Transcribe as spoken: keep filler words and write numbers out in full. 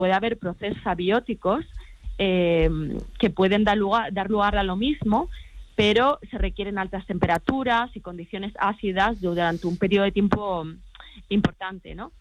puede haber procesos abióticos eh, que pueden dar lugar, dar lugar a lo mismo, pero se requieren altas temperaturas y condiciones ácidas durante un periodo de tiempo importante, ¿no?